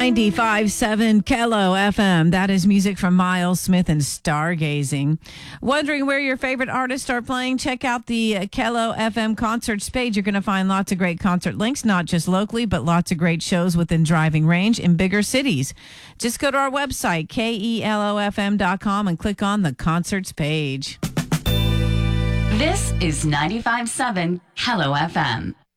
95.7 Kello FM. That is music from Miles Smith and Stargazing. Wondering where your favorite artists are playing? Check out the Kello FM concerts page. You're going to find lots of great concert links, not just locally, but lots of great shows within driving range in bigger cities. Just go to our website, KELOFM.com, and click on the concerts page. This is 95.7 Kello FM.